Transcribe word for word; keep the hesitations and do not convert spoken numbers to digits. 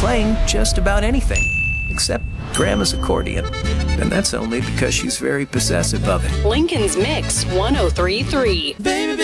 playing just about anything, except Grandma's accordion. And that's only because she's very possessive of it. Lincoln's Mix one oh three point three. Baby,